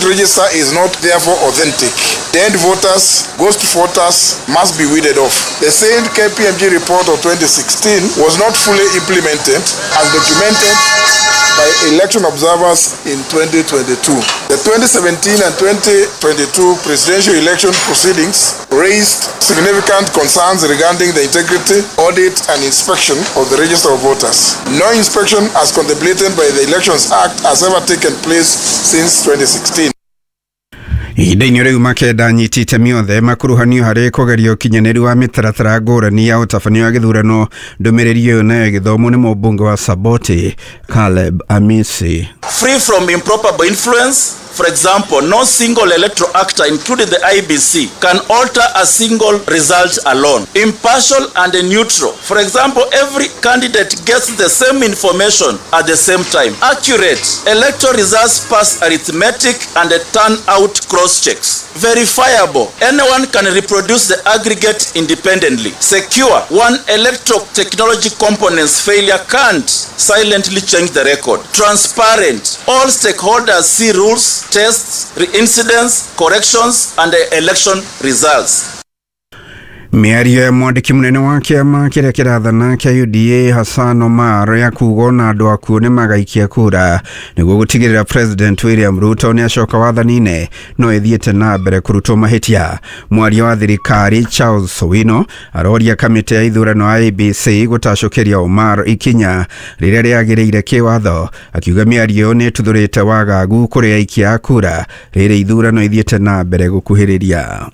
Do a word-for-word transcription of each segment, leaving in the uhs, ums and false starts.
register is not therefore authentic. Dead voters, ghost voters must be weeded off. The said K P M G report of twenty sixteen was not fully implemented as documented by election observers in twenty twenty-two. The twenty seventeen and twenty twenty-two presidential election proceedings raised significant concerns regarding the integrity, audit, and inspection of the register of voters. No inspection as contemplated by the Elections Act has ever taken place since twenty sixteen. Ihinda-inĩ rĩu Makenda anyitĩte mĩothe makuruhanio harĩ kũgeria ũkinyanĩru wa mĩtaratara ngũrani ya ũtabania wa gĩthurano. Ndũmĩrĩri ĩyo nayo ĩgĩthomwo nĩ mũmbunge wa Saboti Caleb Amisi. Free from improper influence. For example, no single electoral actor, including the I B C, can alter a single result alone. Impartial and neutral. For example, every candidate gets the same information at the same time. Accurate. Electoral results pass arithmetic and turnout cross-checks. Verifiable. Anyone can reproduce the aggregate independently. Secure. One electoral technology component's failure can't silently change the record. Transparent. All stakeholders see rules, tests, incidents, corrections, and the election results. Mĩario ya mwandĩki mũnene wa kĩama kĩrĩa kĩrathana kĩa U D A Hassan Omar ya kuuga na andũ akuo nĩ magaikia kura nĩguo gũtigĩrĩra President William Ruto nĩ acoka wathani-inĩ no ĩthiĩte na mbere kũrutwo mahĩtia. Mwaria wa thirikari Charles Sowino aroria kamĩtĩ ya ithurano A B C gũtacũkĩria Omar ikinya rĩrĩa rĩagĩrĩire kĩwatho, akiuga mĩario nĩ ĩtuthũrĩte wagagu kũrĩ aikia a kura rĩrĩa ithurano ithiĩte na mbere gũkuhĩrĩria.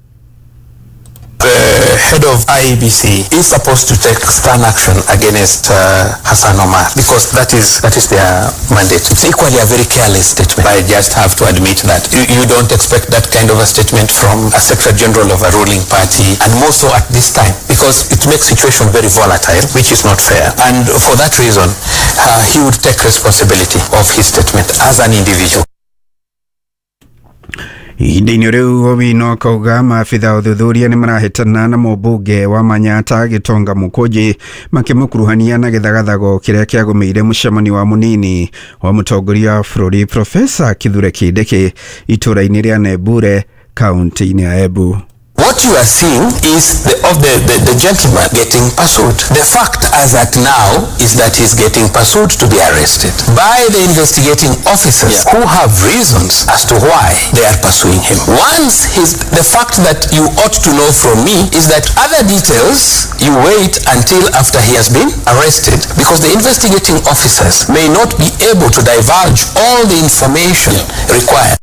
The head of I E B C is supposed to take stern action against uh, Hassan Omar because that is that is their mandate. It's equally a very careless statement. I just have to admit that. You, you don't expect that kind of a statement from a Secretary General of a ruling party, and more so at this time because it makes situation very volatile, which is not fair. And for that reason, uh, he would take responsibility of his statement as an individual. Ihinda-inĩ rĩu Owino akauga maabitha ũthuthuria nĩ marahĩtana na mũmbunge wa Manyatta Gitonga Mukunji makĩmũkuruhania na gĩthagathago kĩrĩa kĩagũmĩire mũcemanio wa mũnini wa mũtongoria wa bũrũri Professor Kithure Kindiki itũũra-inĩ rĩa Nebure kaunti-inĩ ya Embu. What you are seeing is the, of the, the, the gentleman getting pursued. The fact as at now is that he's getting pursued to be arrested by the investigating officers yeah. who have reasons as to why they are pursuing him. Once his, the fact that you ought to know from me is that other details you wait until after he has been arrested because the investigating officers may not be able to divulge all the information yeah. required.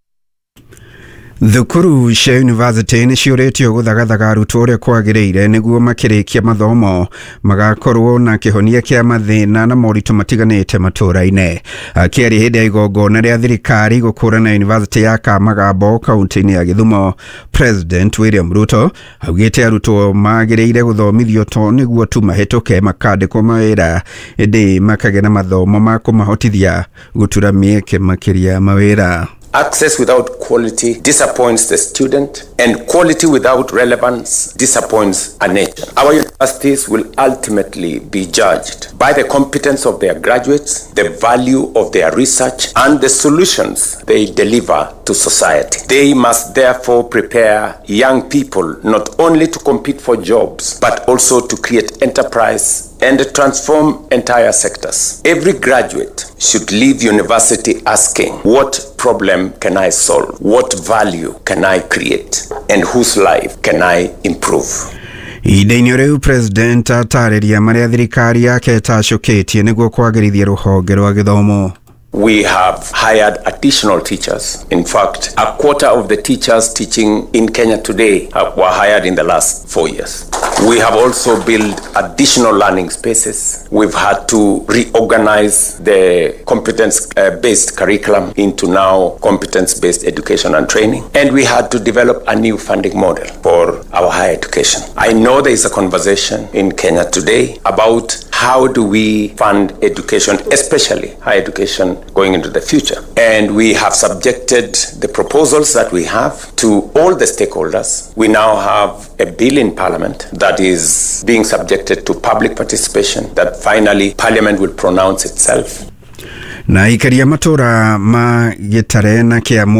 Thukuru cia university nĩ ciũrĩtio gũthagathaga arutwo ũrĩa kwagĩrĩire nĩguo makĩrĩkia mathomo magakorwo na kĩhonia kĩa mathĩna na moritũ matiganĩte matũũra-inĩ. Akĩaria hĩndĩ ya igongona rĩa thirikari gũkũũrana university ya Kamagambo kaunti-inĩ ya Gĩthumo, President William Ruto augĩte arutwo magĩrĩire gũthomithio to nĩguo tu mahĩtũke makandĩkwo mawĩra ĩndĩ makagĩa na mathomo ma kũmahotithia gũtura mĩeke makĩria mawĩra. Access without quality disappoints the student, and quality without relevance disappoints a nation. Our universities will ultimately be judged by the competence of their graduates, the value of their research, and the solutions they deliver to society. They must therefore prepare young people not only to compete for jobs, but also to create enterprise and transform entire sectors. Every graduate should leave university asking, what problem can I solve? What value can I create? And whose life can I improve? Ihinda-inĩ rĩu President atarĩria marĩa thirikari yake ĩtacũkĩtie nĩguo kwagĩrithia rũhonge rwa gĩthomo. We have hired additional teachers. In fact, a quarter of the teachers teaching in Kenya today were hired in the last four years. We have also built additional learning spaces. We've had to reorganize the competence-based curriculum into now competence-based education and training. And we had to develop a new funding model for our higher education. I know there is a conversation in Kenya today about how do we fund education, especially higher education, going into the future. And we have subjected the proposals that we have to all the stakeholders. We now have a bill in Parliament that is being subjected to public participation, that finally Parliament will pronounce itself. Na ikaria matura ma Gitare na Kiambu